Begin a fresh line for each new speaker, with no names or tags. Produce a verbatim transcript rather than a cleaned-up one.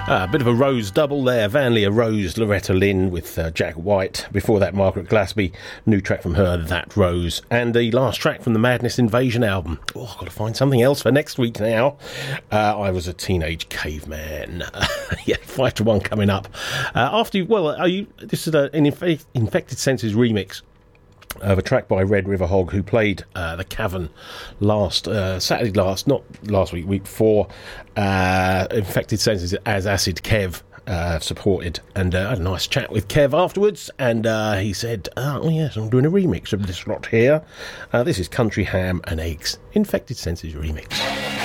Uh, a bit of a Rose double there. Van Leer Rose, Loretta Lynn with uh, Jack White. Before that, Margaret Glasby. New track from her, That Rose. And the last track from the Madness Invasion album. Oh, I've got to find something else for next week now. Uh, I was a teenage caveman. Yeah, five to one coming up. Uh, after, well, are you? This is a, an Inf- Infected Senses remix of a track by Red River Hog, who played uh, the Cavern last uh, Saturday last, not last week, week four. Uh, Infected Senses as Acid Kev uh, supported, and uh, I had a nice chat with Kev afterwards, and uh, he said, "Oh yes, I'm doing a remix of this lot here. Uh, this is Country Ham and Eggs, Infected Senses remix."